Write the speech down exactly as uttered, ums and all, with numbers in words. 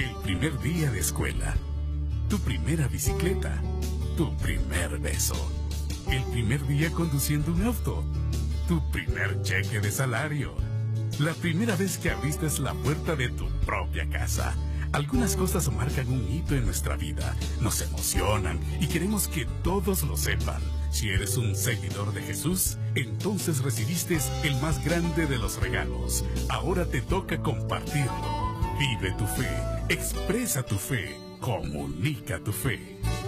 el primer día de escuela, tu primera bicicleta, tu primer beso, el primer día conduciendo un auto, tu primer cheque de salario, la primera vez que abriste la puerta de tu propia casa. Algunas cosas marcan un hito en nuestra vida, nos emocionan y queremos que todos lo sepan. Si eres un seguidor de Jesús, entonces recibiste el más grande de los regalos. Ahora te toca compartirlo. Vive tu fe, expresa tu fe, comunica tu fe.